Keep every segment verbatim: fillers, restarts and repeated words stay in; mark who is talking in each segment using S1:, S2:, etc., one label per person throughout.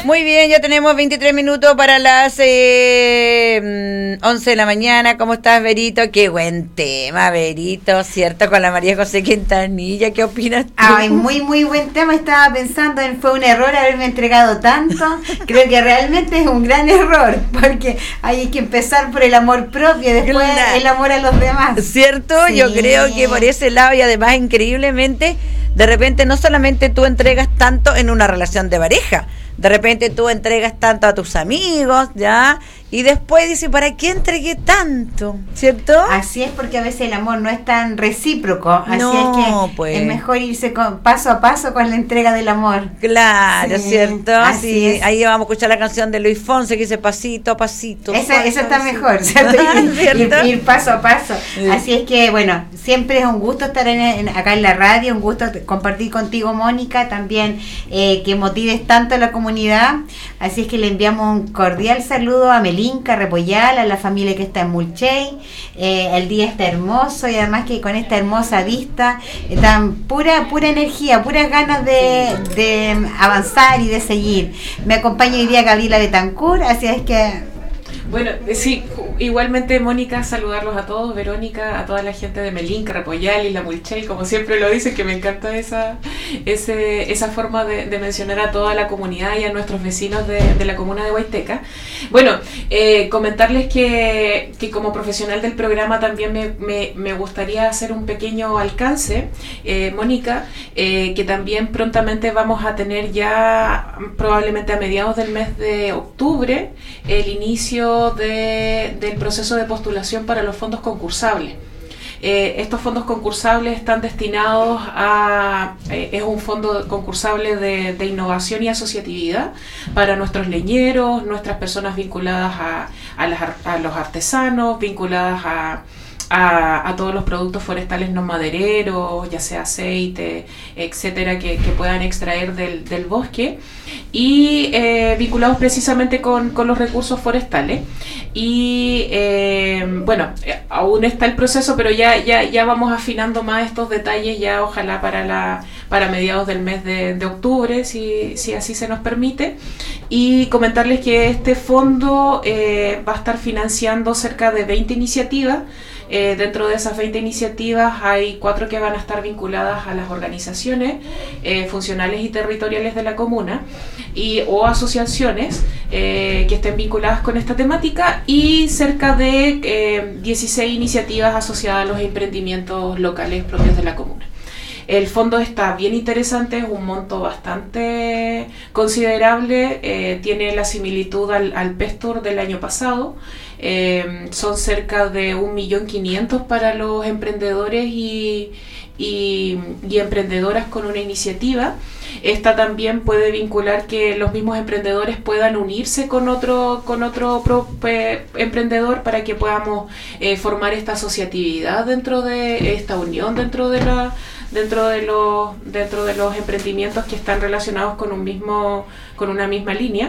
S1: Muy bien, ya tenemos veintitrés minutos para las eh, once de la mañana. ¿Cómo estás, Verito? Qué buen tema, Verito, ¿cierto? Con la María José Quintanilla. ¿Qué opinas tú?
S2: Ay, muy, muy buen tema. Estaba pensando en fue un error haberme entregado tanto. Creo que realmente es un gran error, porque hay que empezar por el amor propio y después claro. el amor a los demás.
S1: ¿Cierto? Sí. Yo creo que por ese lado, y además increíblemente, de repente no solamente tú entregas tanto en una relación de pareja, de repente tú entregas tanto a tus amigos, ¿ya? Y después dices, ¿para qué entregué tanto? ¿Cierto?
S2: Así es, porque a veces el amor no es tan recíproco. Así
S1: no,
S2: es que
S1: pues.
S2: es mejor irse con, paso a paso con la entrega del amor.
S1: Claro, sí, ¿cierto?
S2: Así
S1: sí,
S2: es.
S1: Ahí vamos a escuchar la canción de Luis Fonsi que dice pasito a pasito.
S2: Esa, esa está mejor, ¿cierto? Ir, ir, ir paso a paso. Sí. Así es que, bueno, siempre es un gusto estar en, en, acá en la radio, un gusto compartir contigo, Mónica, también eh, que motives tanto a la comunidad. Así es que le enviamos un cordial saludo a Melinka Repollal, a la familia que está en Mulchey. Eh, el día está hermoso y además que con esta hermosa vista eh, dan pura pura energía, puras ganas de, de avanzar y de seguir. Me acompaña hoy día Gabriela Betancourt, así es que...
S3: Bueno, sí, igualmente, Mónica, saludarlos a todos, Verónica, a toda la gente de Melinka, Repollal y la Mulchey, como siempre lo dicen, que me encanta esa ese, esa forma de, de mencionar a toda la comunidad y a nuestros vecinos de, de la comuna de Huayteca. Bueno, eh, comentarles que, que como profesional del programa también me, me, me gustaría hacer un pequeño alcance, eh, Mónica, eh, que también prontamente vamos a tener ya, probablemente a mediados del mes de octubre, el inicio De, del proceso de postulación para los fondos concursables. Eh, estos fondos concursables están destinados a, eh, es un fondo concursable de, de innovación y asociatividad para nuestros leñeros, nuestras personas vinculadas a, a, las, a los artesanos, vinculadas a A, a todos los productos forestales no madereros, ya sea aceite, etcétera, que, que puedan extraer del, del bosque, y eh, vinculados precisamente con, con los recursos forestales. Y eh, bueno, aún está el proceso, pero ya, ya, ya vamos afinando más estos detalles, ya ojalá para la para mediados del mes de, de octubre, si, si así se nos permite. Y comentarles que este fondo eh, va a estar financiando cerca de veinte iniciativas. Eh, dentro de esas veinte iniciativas hay cuatro que van a estar vinculadas a las organizaciones eh, funcionales y territoriales de la comuna y, o asociaciones eh, que estén vinculadas con esta temática, y cerca de eh, dieciséis iniciativas asociadas a los emprendimientos locales propios de la comuna. El fondo está bien interesante, es un monto bastante considerable, eh, tiene la similitud al, al PESTOR del año pasado. Eh, son cerca de un millón quinientos para los emprendedores y, y, y emprendedoras con una iniciativa. Esta también puede vincular que los mismos emprendedores puedan unirse con otro con otro pro, eh, emprendedor para que podamos eh, formar esta asociatividad dentro de esta unión dentro de la dentro de los dentro de los emprendimientos que están relacionados con un mismo con una misma línea.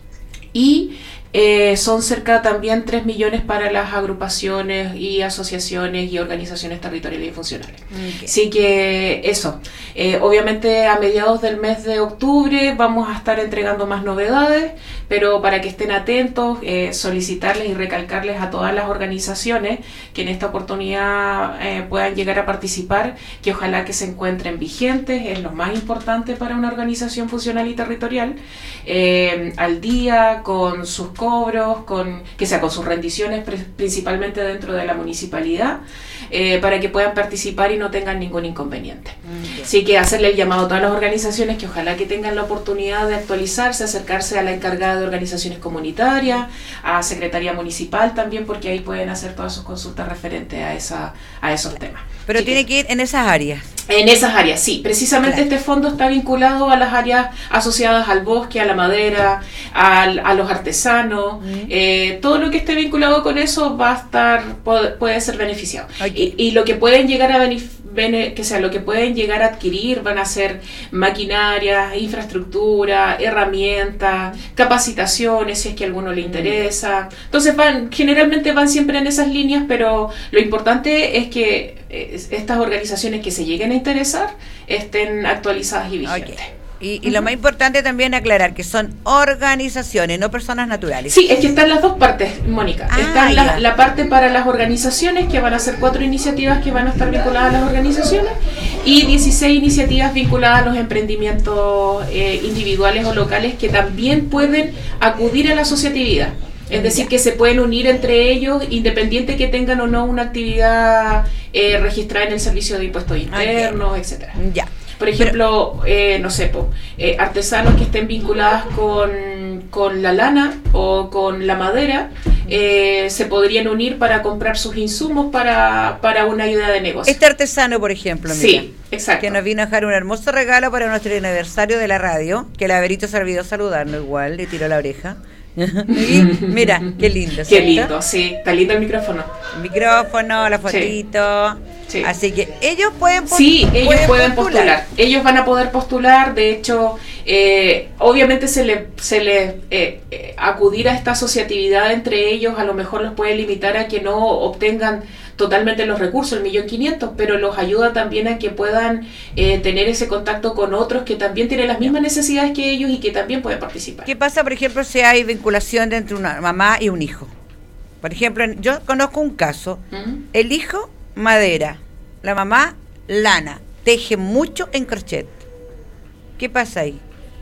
S3: Y Eh, son cerca también tres millones para las agrupaciones y asociaciones y organizaciones territoriales y funcionales. Okay. Así que eso, eh, obviamente a mediados del mes de octubre vamos a estar entregando más novedades, pero para que estén atentos, eh, solicitarles y recalcarles a todas las organizaciones que en esta oportunidad eh, puedan llegar a participar, que ojalá que se encuentren vigentes, es lo más importante para una organización funcional y territorial, eh, al día, con sus cobros, con, que sea con sus rendiciones principalmente dentro de la municipalidad, eh, para que puedan participar y no tengan ningún inconveniente. Okay. Así que hacerle el llamado a todas las organizaciones que ojalá que tengan la oportunidad de actualizarse, acercarse a la encargada de organizaciones comunitarias, a Secretaría Municipal también, porque ahí pueden hacer todas sus consultas referentes a, esa, a esos temas.
S1: Pero
S3: Así
S1: tiene
S3: que,
S1: que ir en esas áreas.
S3: En esas áreas, sí. Precisamente claro. Este fondo está vinculado a las áreas asociadas al bosque, a la madera, al, a los artesanos. Mm. Eh, todo lo que esté vinculado con eso va a estar, puede, puede ser beneficiado. Okay. Y, y lo que pueden llegar a beneficiar, que sea lo que pueden llegar a adquirir van a ser maquinaria, infraestructura, herramientas, capacitaciones si es que a alguno le interesa. Entonces van, generalmente van siempre en esas líneas, pero lo importante es que eh, estas organizaciones que se lleguen a interesar estén actualizadas y vigentes.
S1: Okay. Y, y uh-huh. lo más importante también aclarar que son organizaciones, no personas naturales.
S3: Sí, es que están las dos partes, Mónica.
S1: Ah,
S3: Está la, la parte para las organizaciones, que van a ser cuatro iniciativas que van a estar vinculadas a las organizaciones, y dieciséis iniciativas vinculadas a los emprendimientos eh, individuales o locales que también pueden acudir a la asociatividad. Es decir, que se pueden unir entre ellos, independiente que tengan o no una actividad eh, registrada en el Servicio de Impuestos Internos, okay. etcétera.
S1: Ya.
S3: Por ejemplo, eh, no sé, po, eh, artesanos que estén vinculados con, con la lana o con la madera, eh, se podrían unir para comprar sus insumos para, para una idea de negocio.
S1: Este artesano, por ejemplo, mira,
S3: sí, exacto,
S1: que nos vino a dejar un hermoso regalo para nuestro aniversario de la radio, que el Averito se olvidó saludarnos igual, le tiró la oreja. Y mira, qué lindo.
S3: Qué lindo, sí, está lindo el micrófono.
S1: El micrófono, la fotito. Sí. Sí. Así que ellos pueden postular.
S3: Sí, ellos pueden, pueden postular. postular. Ellos van a poder postular. De hecho, eh, obviamente se le se le eh, eh, acudir a esta asociatividad entre ellos, a lo mejor los puede limitar a que no obtengan totalmente los recursos, el millón quinientos, pero los ayuda también a que puedan eh, tener ese contacto con otros que también tienen las mismas necesidades que ellos y que también pueden participar.
S1: ¿Qué pasa, por ejemplo, si hay vinculación entre una mamá y un hijo? Por ejemplo, yo conozco un caso, ¿Mm? El hijo, madera, la mamá, lana, teje mucho en crochet. ¿Qué pasa ahí?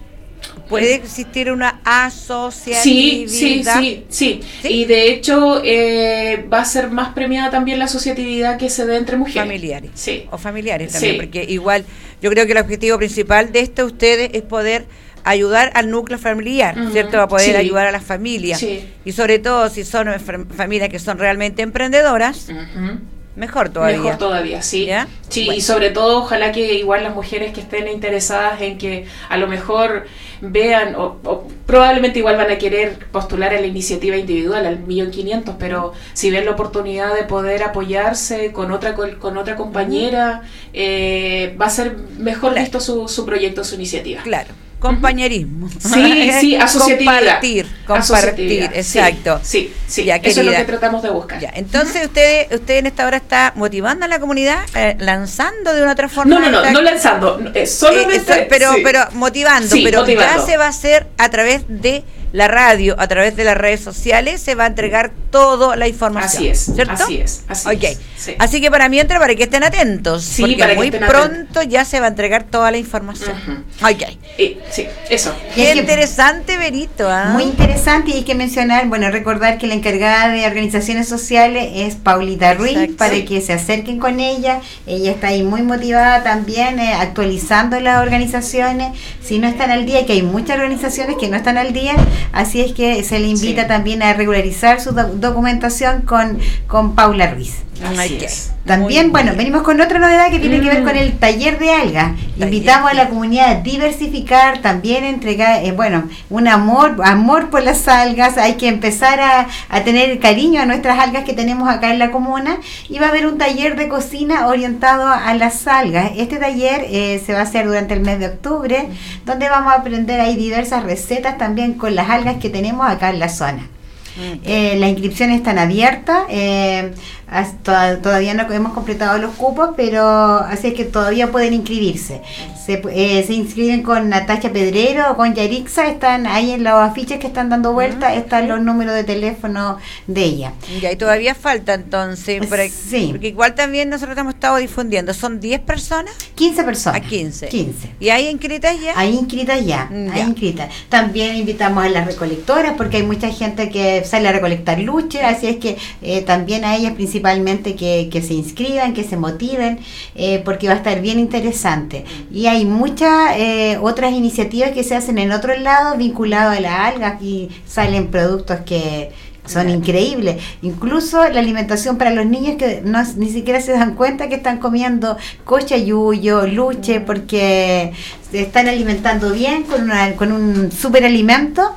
S1: ¿Puede existir una asociatividad?
S3: Sí, sí, sí, sí, sí. Y de hecho eh, va a ser más premiada también la asociatividad que se dé entre mujeres.
S1: Familiares.
S3: Sí.
S1: O familiares también,
S3: sí.
S1: Porque igual yo creo que el objetivo principal de esto ustedes es poder ayudar al núcleo familiar, uh-huh. ¿cierto? A poder sí. ayudar a las familias. Sí. Y sobre todo si son familias que son realmente emprendedoras, uh-huh. Mejor todavía.
S3: Mejor todavía, sí.
S1: ¿Ya?
S3: Sí,
S1: bueno.
S3: Y sobre todo ojalá que igual las mujeres que estén interesadas en que a lo mejor vean, o, o probablemente igual van a querer postular a la iniciativa individual, al millón quinientos, pero si ven la oportunidad de poder apoyarse con otra con otra compañera, uh-huh. eh, va a ser mejor claro. visto su, su proyecto, su iniciativa.
S1: Claro. Compañerismo.
S3: Sí, sí, asociatividad.
S1: Compartir, compartir, exacto.
S3: Sí, sí, sí.
S1: Ya,
S3: eso es lo que tratamos de buscar.
S1: Ya, entonces, uh-huh. usted usted en esta hora está motivando a la comunidad, eh, lanzando de una otra forma.
S3: No, no, no, no lanzando, eh, solamente.
S1: Eh, pero,
S3: sí.
S1: pero motivando,
S3: sí,
S1: pero
S3: motivando.
S1: Ya se va a hacer a través de la radio, a través de las redes sociales, se va a entregar toda la información.
S3: Así es,
S1: ¿cierto?
S3: Así es, así
S1: okay.
S3: es. Sí.
S1: Así que para mientras, para que estén atentos,
S3: sí,
S1: porque
S3: para
S1: muy
S3: que
S1: pronto
S3: atentos.
S1: Ya se va a entregar toda la información.
S3: Uh-huh.
S1: Ok.
S3: Y, sí, eso.
S1: Qué interesante, Verito. ¿eh?
S2: Muy interesante, y hay que mencionar, bueno, recordar que la encargada de organizaciones sociales es Paulita Ruiz. Exacto. Para que se acerquen con ella. Ella está ahí muy motivada también, eh, actualizando las organizaciones, si no están al día, que hay muchas organizaciones que no están al día, así es que se le invita sí. también a regularizar su do- documentación con, con Paula Ruiz.
S3: Así es.
S2: También, bueno, bien. venimos con otra novedad que tiene mm. que ver con el taller de algas. Taller. Invitamos a la comunidad a diversificar, también entregar, eh, bueno, un amor, amor por las algas. Hay que empezar a, a tener cariño a nuestras algas que tenemos acá en la comuna. Y va a haber un taller de cocina orientado a las algas. Este taller eh, se va a hacer durante el mes de octubre, mm. donde vamos a aprender ahí diversas recetas también con las algas que tenemos acá en la zona. Mm. Eh, las inscripciones están abiertas, eh, hasta, todavía no hemos completado los cupos, pero así es que todavía pueden inscribirse. Se, eh, se inscriben con Natacha Pedrero o con Yarixa, están ahí en los afiches que están dando vuelta, mm. están los números de teléfono de ella.
S1: Ya, y todavía falta entonces, porque,
S2: sí.
S1: porque igual también nosotros hemos estado difundiendo, ¿son diez personas?
S2: quince personas.
S1: A quince.
S2: quince.
S1: ¿Y hay inscritas ya?
S2: Hay inscritas ya, ya. Hay inscritas. También invitamos a las recolectoras, porque hay mucha gente que sale a recolectar luche, así es que eh, también a ellas principalmente que, que se inscriban, que se motiven, eh, porque va a estar bien interesante. Y hay muchas eh, otras iniciativas que se hacen en otros lados vinculados a la alga, y salen productos que son claro. increíbles, incluso la alimentación para los niños que no, ni siquiera se dan cuenta que están comiendo cochayuyo, luche, porque se están alimentando bien con, una, con un superalimento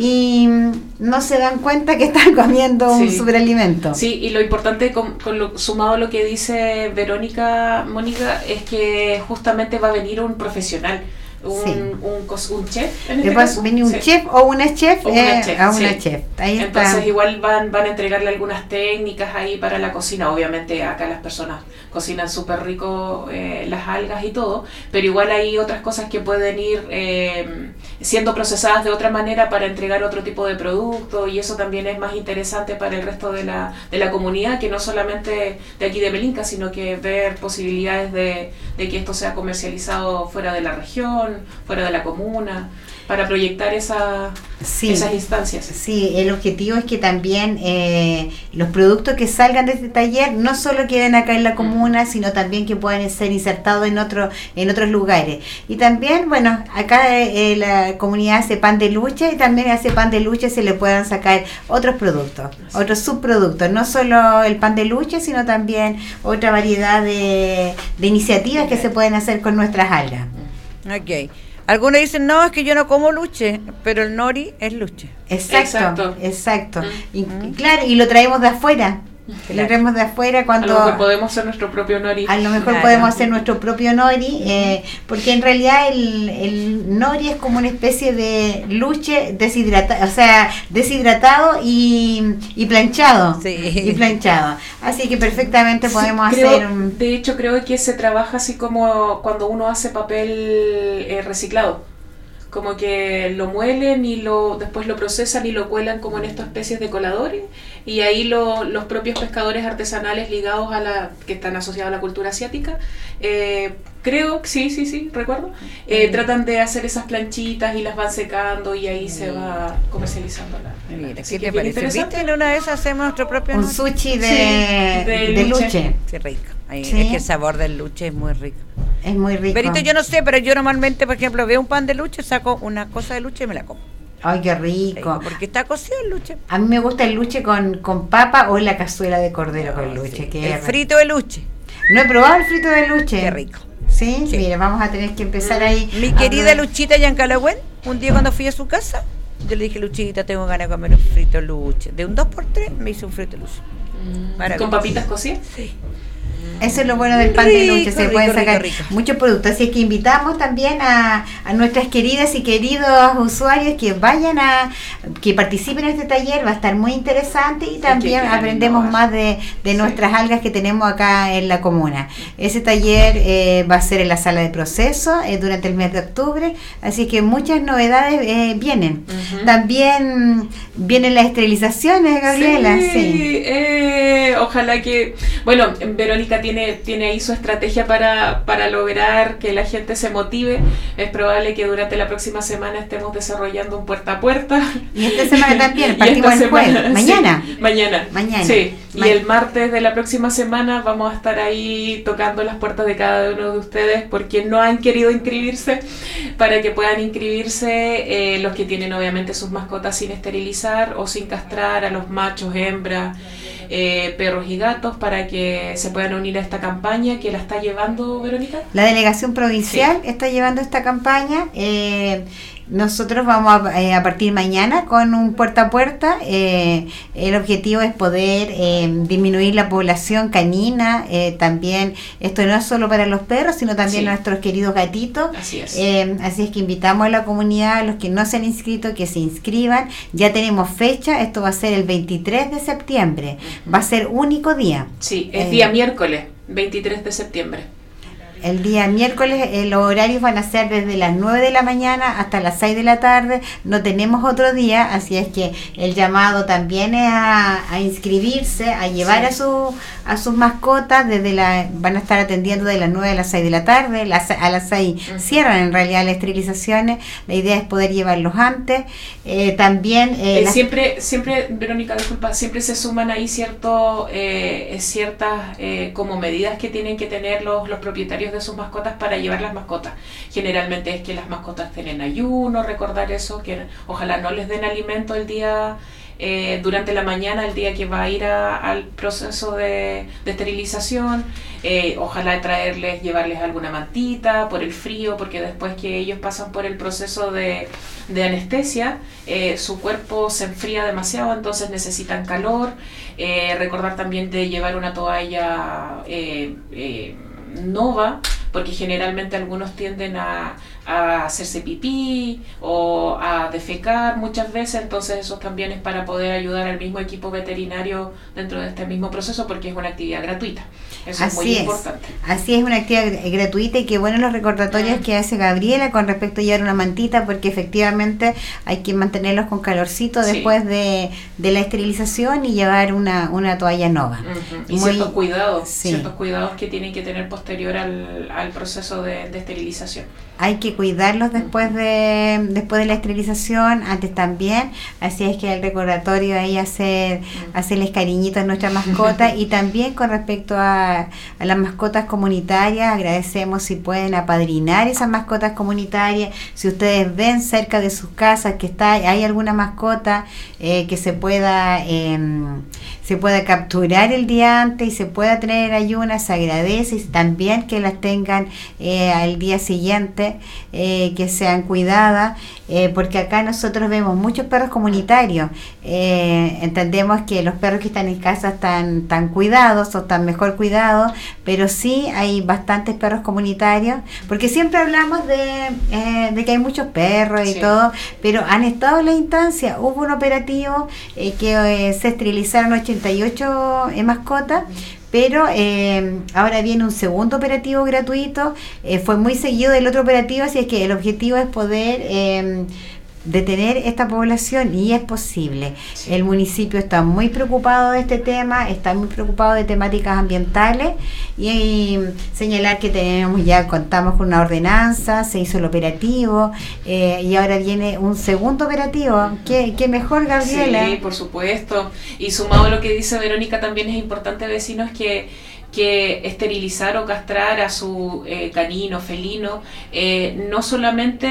S2: y no se dan cuenta que están comiendo sí. un superalimento.
S3: Sí, y lo importante con, con lo, sumado a lo que dice Verónica, Mónica, es que justamente va a venir un profesional. un,
S2: sí.
S3: un, un chef en este
S2: Después
S3: caso.
S2: viene un
S3: Sí.
S2: chef o una chef,
S3: O una
S2: eh,
S3: chef,
S2: a una
S3: sí.
S2: chef. Ahí
S3: Entonces
S2: está.
S3: igual van, van a entregarle algunas técnicas ahí para la cocina. Obviamente acá las personas cocinan súper rico eh, las algas y todo, pero igual hay otras cosas que pueden ir eh, siendo procesadas de otra manera para entregar otro tipo de producto, y eso también es más interesante para el resto de la, de la comunidad, que no solamente de aquí de Melinca, sino que ver posibilidades de, de que esto sea comercializado fuera de la región, fuera de la comuna, para proyectar esa,
S2: Sí.
S3: esas instancias.
S2: Sí, el objetivo es que también eh, los productos que salgan de este taller no solo queden acá en la comuna, sino también que puedan ser insertados en otro, en otros lugares. Y también, bueno, acá eh, la comunidad hace pan de luche, y también a ese pan de luche se le puedan sacar otros productos,
S3: Sí.
S2: otros subproductos, no solo el pan de luche, sino también otra variedad de, de iniciativas que se pueden hacer con nuestras algas.
S1: Ok. Algunos dicen, no, es que yo no como luche, pero el nori es luche.
S2: Exacto, exacto.
S3: Exacto.
S2: Y, y claro, y lo traemos de afuera.
S1: Claro.
S2: Lo traemos de afuera cuando...
S3: A lo mejor podemos ser nuestro propio nori.
S2: A lo mejor
S1: Claro.
S2: podemos hacer nuestro propio nori, eh, porque en realidad el, el nori es como una especie de luche deshidratado, o sea, deshidratado y, y planchado.
S1: Sí.
S2: Y planchado. Así que perfectamente podemos
S3: Sí, creo-
S2: hacer un...
S3: De hecho, creo que se trabaja así como cuando uno hace papel eh, reciclado. Como que lo muelen y lo después lo procesan y lo cuelan como en estas especies de coladores, y ahí lo, los propios pescadores artesanales ligados a la que están asociados a la cultura asiática, eh, creo, sí, sí, sí, recuerdo, eh,
S1: Mm.
S3: tratan de hacer esas planchitas y las van secando, y ahí se va comercializando la.
S1: Mira,
S3: Así
S1: ¿qué
S3: que
S1: te
S3: es bien
S1: parece?
S3: interesante.
S1: ¿Viste? En una vez hacemos nuestro propio
S2: Un
S1: nori.
S2: sushi de,
S3: Sí, de
S2: de
S3: luche.
S2: luche.
S1: Sí, rico. Ahí,
S2: Sí.
S1: Es que el sabor del luche es muy rico.
S2: Es muy rico.
S1: Berito, yo no sé, pero yo normalmente, por ejemplo, veo un pan de luche, saco una cosa de luche y me la como.
S2: Ay, qué
S1: Rico,
S2: rico.
S1: porque está cocido el luche.
S2: A mí me gusta el luche con, con papa o la cazuela de cordero con luche.
S1: Sí.
S2: Que
S1: El frito de luche.
S2: No he probado el frito de luche.
S1: Qué rico.
S2: ¿Sí?
S1: Sí.
S2: Mira, vamos a tener que empezar ahí.
S1: Mi
S2: a
S1: querida
S2: probar.
S1: Luchita Yancalagüen, un día cuando fui a su casa, yo le dije, Luchita, tengo ganas de comer un frito de luche. De un dos por tres me hice un frito de luche.
S3: Mm,
S1: Maravilloso.
S3: ¿Con papitas cocidas?
S1: Sí.
S2: Eso es lo bueno del pan de
S1: Rico,
S2: luche, se
S1: rico,
S2: pueden
S1: rico,
S2: sacar
S1: rico.
S2: muchos productos. Así es que invitamos también a, a nuestras queridas y queridos usuarios que vayan a, que participen en este taller, va a estar muy interesante, y también
S3: quieran
S2: aprendemos
S3: innovar.
S2: más de, de
S3: Sí.
S2: nuestras algas que tenemos acá en la comuna. Ese taller eh, va a ser en la sala de proceso eh, durante el mes de octubre, así que muchas novedades eh, vienen.
S3: Ujú.
S2: También vienen las esterilizaciones, Gabriela.
S3: Sí,
S2: Sí.
S3: eh, ojalá que, bueno, Verónica tiene, tiene ahí su estrategia para, para lograr que la gente se motive. Es probable que durante la próxima semana estemos desarrollando un puerta a puerta.
S2: Y esta semana también,
S3: Y
S2: partimos
S3: esta
S2: el jueves,
S3: semana,
S2: mañana.
S3: sí, mañana.
S2: Mañana.
S3: Sí, y
S2: Ma-
S3: el martes de la próxima semana vamos a estar ahí tocando las puertas de cada uno de ustedes, porque no han querido inscribirse, para que puedan inscribirse eh, los que tienen obviamente sus mascotas sin esterilizar o sin castrar, a los machos, hembras, eh, perros y gatos, para que se puedan unir a esta campaña que la está llevando Verónica.
S2: La delegación provincial está llevando esta campaña. Eh, nosotros vamos a, eh, a partir mañana con un puerta a puerta. Eh, el objetivo es poder eh, disminuir la población canina. Eh, también, esto no es solo para los perros, sino también
S3: Sí.
S2: nuestros queridos gatitos.
S3: Así es.
S2: Eh, así es que invitamos a la comunidad, a los que no se han inscrito, que se inscriban. Ya tenemos fecha, esto va a ser el veintitrés de septiembre. Va a ser único día.
S3: Sí, es
S2: eh,
S3: día miércoles, veintitrés de septiembre.
S2: El día miércoles eh, los horarios van a ser desde las nueve de la mañana hasta las seis de la tarde. No tenemos otro día, así es que el llamado también es a, a inscribirse, a llevar
S3: Sí.
S2: a su a sus mascotas. Desde la van a estar atendiendo de las nueve a las seis de la tarde. Las, a las seis
S3: Ujú.
S2: cierran en realidad las esterilizaciones. La idea es poder llevarlos antes. Eh, también eh,
S3: Eh,
S2: las-
S3: siempre, siempre, Verónica, disculpa, siempre se suman ahí cierto, eh, ciertas eh, como medidas que tienen que tener los, los propietarios de sus mascotas para llevar las mascotas. Generalmente es que las mascotas tienen ayuno, recordar eso, que ojalá no les den alimento el día, eh, durante la mañana, el día que va a ir a- al proceso de, de esterilización. Eh, ojalá traerles, llevarles alguna mantita por el frío, porque después que ellos pasan por el proceso de, de anestesia, eh, su cuerpo se enfría demasiado, entonces necesitan calor. Eh, recordar también de llevar una toalla eh, eh, Nova, porque generalmente algunos tienden a, a hacerse pipí o a defecar muchas veces, entonces eso también es para poder ayudar al mismo equipo veterinario dentro de este mismo proceso, porque es una actividad gratuita. Eso
S2: Así
S3: es muy
S2: es.
S3: importante.
S2: Así es, una actividad gratuita, y qué bueno los recordatorios que hace Gabriela con respecto a llevar una mantita, porque efectivamente hay que mantenerlos con calorcito
S3: Sí.
S2: después de, de la esterilización, y llevar una, una toalla nova.
S3: Uh-huh. Y
S2: Muy,
S3: ciertos cuidados,
S2: sí.
S3: ciertos cuidados que tienen que tener posterior al, al proceso de, de esterilización.
S2: Hay que cuidarlos después de después de la esterilización, antes también, así es que el recordatorio ahí hacer hacerles cariñitos a nuestra mascota. Y también con respecto a, a las mascotas comunitarias, agradecemos si pueden apadrinar esas mascotas comunitarias. Si ustedes ven cerca de sus casas que está hay alguna mascota eh, que se pueda eh, se pueda capturar el día antes y se pueda tener en ayunas, se agradece. Y también que las tengan eh, al día siguiente, eh, que sean cuidadas, eh, porque acá nosotros vemos muchos perros comunitarios. Eh, entendemos que los perros que están en casa están tan cuidados o están mejor cuidados, pero sí hay bastantes perros comunitarios, porque siempre hablamos de, eh, de que hay muchos perros y
S3: sí.
S2: todo, pero han estado en la instancia. Hubo un operativo eh, que eh, se esterilizaron ochenta y ocho eh, mascotas, pero eh, ahora viene un segundo operativo gratuito. Eh, fue muy seguido del otro operativo, así es que el objetivo es poder eh, detener esta población, y es posible. Sí. El municipio está muy preocupado de este tema, está muy preocupado de temáticas ambientales, y, y señalar que tenemos ya contamos con una ordenanza, se hizo el operativo, eh, y ahora viene un segundo operativo. ¿Qué, qué mejor, Gabriela?
S3: Sí, por supuesto. Y sumado a lo que dice Verónica, también es importante, vecinos, que que esterilizar o castrar a su eh, canino, felino, eh, no solamente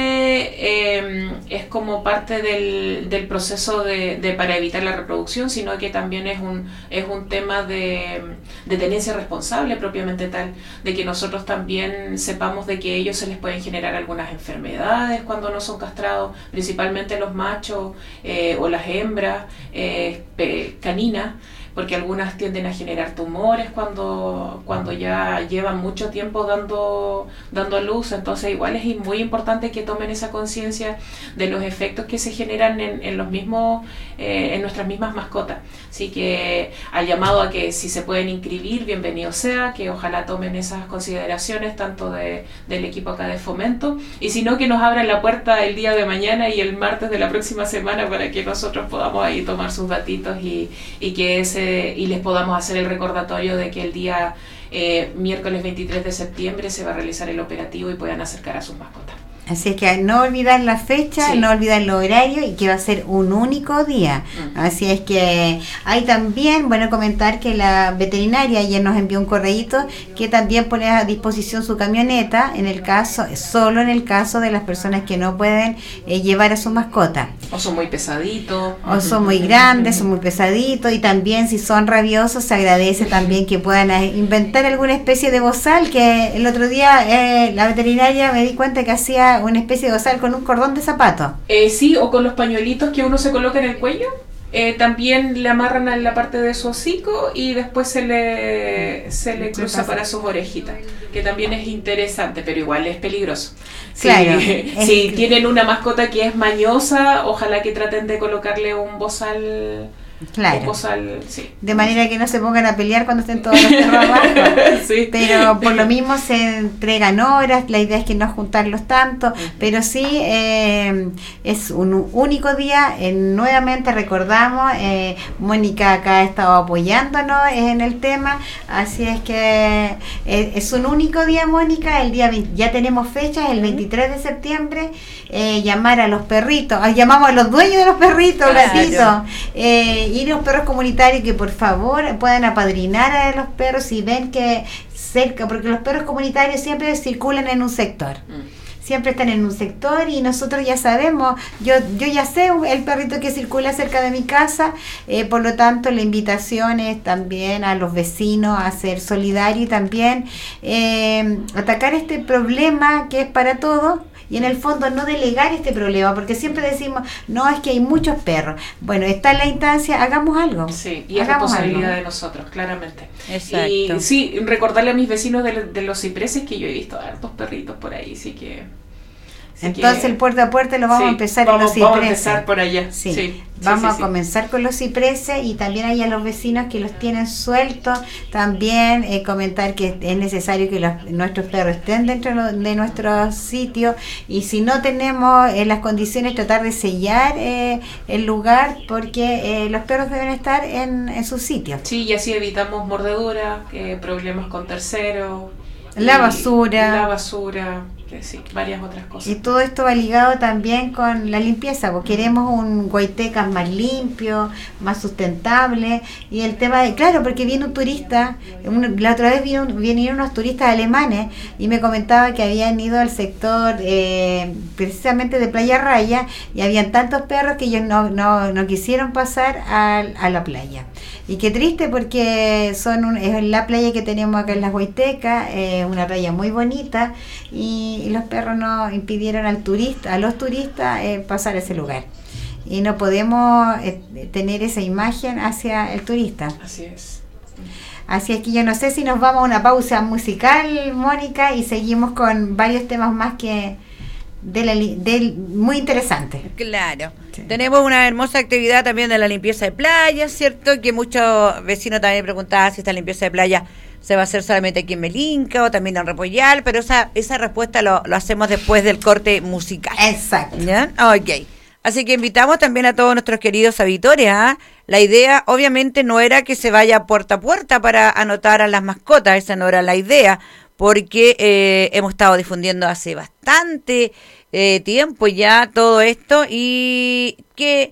S3: eh, es como parte del, del proceso de, de para evitar la reproducción, sino que también es un, es un tema de, de tenencia responsable propiamente tal, de que nosotros también sepamos de que a ellos se les pueden generar algunas enfermedades cuando no son castrados, principalmente los machos eh, o las hembras eh, caninas, porque algunas tienden a generar tumores cuando, cuando ya llevan mucho tiempo dando, dando a luz. Entonces igual es muy importante que tomen esa conciencia de los efectos que se generan en, en los mismos, eh, en nuestras mismas mascotas. Así que al llamado a que si se pueden inscribir, bienvenido sea, que ojalá tomen esas consideraciones tanto de, del equipo acá de Fomento, y si no, que nos abran la puerta el día de mañana y el martes de la próxima semana para que nosotros podamos ahí tomar sus datitos y, y que ese y les podamos hacer el recordatorio de que el día eh, miércoles veintitrés de septiembre se va a realizar el operativo y puedan acercar a sus mascotas.
S2: Así es que no olvidar la fecha, sí. no olvidar el horario, y que va a ser un único día. Uh-huh. Así es que hay también, bueno, comentar que la veterinaria ayer nos envió un correíto que también pone a disposición su camioneta en el caso, solo en el caso de las personas que no pueden eh, llevar a su mascota.
S3: O son muy pesaditos.
S2: O son muy grandes, son muy pesaditos, y también si son rabiosos se agradece también que puedan inventar alguna especie de bozal, que el otro día eh, la veterinaria me di cuenta que hacía una especie de bozal con un cordón de zapato.
S3: Eh, sí, o con los pañuelitos que uno se coloca en el cuello. Eh, también le amarran a la parte de su hocico y después se le, se le cruza para sus orejitas, que también es interesante, pero igual es peligroso.
S2: Claro,
S3: Si,
S2: es
S3: si
S2: que...
S3: tienen una mascota que es mañosa, ojalá que traten de colocarle un bozal.
S2: Claro.
S3: Un bozal, sí.
S2: De manera que no se pongan a pelear cuando estén todos los perros abajo.
S3: Sí.
S2: Pero por lo mismo se entregan horas, la idea es que no juntarlos tanto, uh-huh. pero sí eh, es un único día. Eh, nuevamente recordamos, eh, Mónica acá ha estado apoyándonos en el tema, así es que eh, es un único día, Mónica, el día veinte, ya tenemos fechas, el veintitrés de septiembre, eh, llamar a los perritos, ah, llamamos a los dueños de los perritos,
S3: claro.
S2: gatitos, eh, y los perros comunitarios que por favor puedan apadrinar a los perros si ven que cerca, porque los perros comunitarios siempre circulan en un sector. Mm. Siempre están en un sector y nosotros ya sabemos, yo yo ya sé el perrito que circula cerca de mi casa, eh, por lo tanto la invitación es también a los vecinos a ser solidarios y también eh, atacar este problema que es para todos, y en el fondo no delegar este problema, porque siempre decimos, no, es que hay muchos perros. Bueno, está en la instancia, hagamos algo.
S3: Sí, y es responsabilidad algo de nosotros, claramente.
S1: Exacto.
S3: Y sí, recordarle a mis vecinos de, de los cipreses que yo he visto hartos perritos por ahí, sí que...
S2: Así Entonces que, el puerta a puerta lo vamos sí, a empezar
S3: vamos,
S2: en los cipreses.
S3: Vamos a empezar por allá.
S2: Sí,
S3: sí
S2: vamos
S3: sí, sí,
S2: a comenzar con los cipreses y también hay a los vecinos que los tienen sueltos. También eh, comentar que es necesario que los, nuestros perros estén dentro de nuestro sitio y si no tenemos eh, las condiciones tratar de sellar eh, el lugar porque eh, los perros deben estar en, en su sitio.
S3: Sí, y así evitamos mordeduras, eh, problemas con terceros.
S2: La basura.
S3: La basura. Sí, varias otras cosas.
S2: Y todo esto va ligado también con la limpieza, porque queremos un Guaytecas más limpio, más sustentable, y el tema de, claro, porque viene un turista, un, la otra vez vino, vinieron unos turistas alemanes y me comentaba que habían ido al sector eh, precisamente de Playa Raya y habían tantos perros que ellos no, no, no quisieron pasar a, a la playa. Y qué triste porque son un, es la playa que tenemos acá en las Guaytecas, eh, una playa muy bonita y y los perros no impidieron al turista, a los turistas eh, pasar a ese lugar. Y no podemos eh, tener esa imagen hacia el turista.
S3: Así es.
S2: Así es que yo no sé si nos vamos a una pausa musical, Mónica, y seguimos con varios temas más que de la, de, muy interesantes.
S1: Claro. Sí. Tenemos una hermosa actividad también de la limpieza de playas, ¿cierto? Que muchos vecinos también preguntaban si esta limpieza de playa se va a hacer solamente aquí en Melinca o también en Repollal, pero esa esa respuesta lo, lo hacemos después del corte musical.
S2: Exacto.
S1: ¿Ya? Ok. Así que invitamos también a todos nuestros queridos auditores. ¿eh? La idea obviamente no era que se vaya puerta a puerta para anotar a las mascotas, esa no era la idea, porque eh, hemos estado difundiendo hace bastante eh, tiempo ya todo esto y qué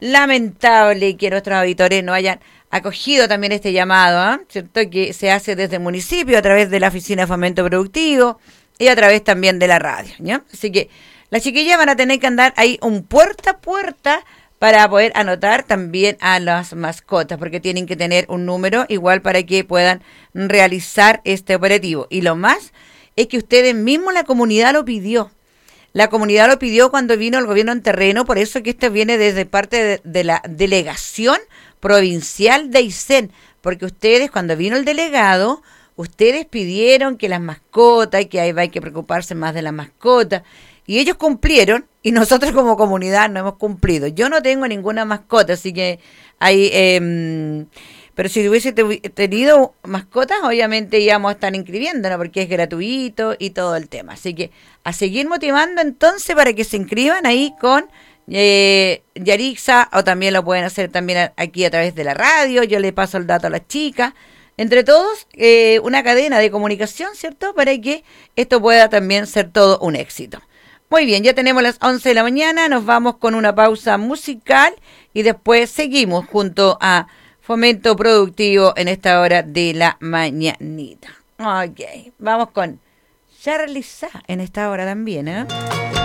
S1: lamentable que nuestros auditores no hayan acogido también este llamado, ¿eh? ¿Cierto? Que se hace desde el municipio a través de la Oficina de Fomento Productivo y a través también de la radio, ¿ya? Así que las chiquillas van a tener que andar ahí un puerta a puerta para poder anotar también a las mascotas, porque tienen que tener un número igual para que puedan realizar este operativo. Y lo más es que ustedes mismos, la comunidad lo pidió. La comunidad lo pidió cuando vino el gobierno en terreno, por eso que esto viene desde parte de, de la delegación provincial de Aysén, porque ustedes, cuando vino el delegado, ustedes pidieron que las mascotas, que ahí hay que preocuparse más de las mascotas, y ellos cumplieron, y nosotros como comunidad no hemos cumplido. Yo no tengo ninguna mascota, así que hay... Eh, pero si hubiese tenido mascotas, obviamente íbamos a estar inscribiéndonos, porque es gratuito y todo el tema. Así que a seguir motivando entonces para que se inscriban ahí con eh, Yarixa, o también lo pueden hacer también aquí a través de la radio. Yo le paso el dato a las chicas. Entre todos, eh, una cadena de comunicación, ¿cierto? Para que esto pueda también ser todo un éxito. Muy bien, ya tenemos las once de la mañana, nos vamos con una pausa musical y después seguimos junto a Fomento Productivo en esta hora de la mañanita. Ok, vamos con Charly Sa en esta hora también, ¿eh?